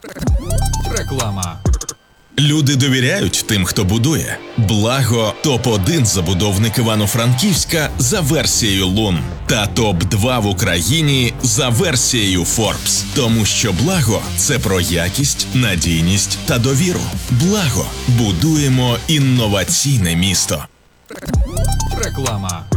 Реклама. Люди довіряють тим, хто будує. Благо – топ-1 забудовник Івано-Франківська за версією Лун. Та топ-2 в Україні за версією Forbes. Тому що Благо – це про якість, надійність та довіру. Благо – будуємо інноваційне місто. Реклама.